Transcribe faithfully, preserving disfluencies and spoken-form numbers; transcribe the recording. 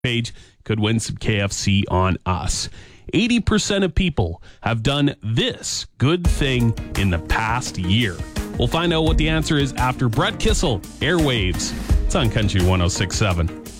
page could win some K F C on us. eighty percent of people have done this good thing in the past year. We'll find out what the answer is after Brett Kissel, Airwaves. It's on Country one oh six point seven.